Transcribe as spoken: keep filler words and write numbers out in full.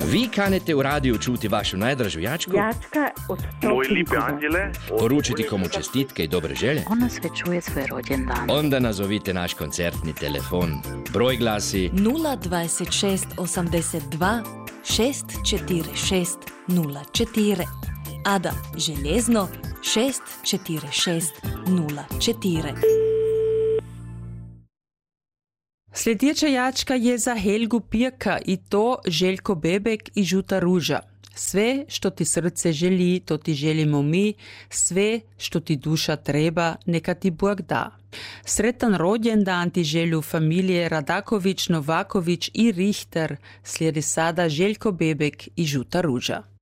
Vi kanete u radiju čuti vašu najdražu jačku, Jačka od Moj lipe anđele, poručiti komu čestitke i dobre želje. Ona sve čuje svoj rođendan. Onda nazovite naš koncertni telefon. Broj glasi nula dvajset šest osamdeset dva šest četiri šest nula četiri. Ada željezno šest četiri šest nula četiri. Sljedeća jačka je za Helgu Pirka i to Željko Bebek i Žuta ruža. Sve što ti srce želi, to ti želimo mi. Sve što ti duša treba, neka ti Bog da. Sretan rođendan ti želju familije Radaković, Novaković i Richter. Slijedi sada Željko Bebek i Žuta ruža.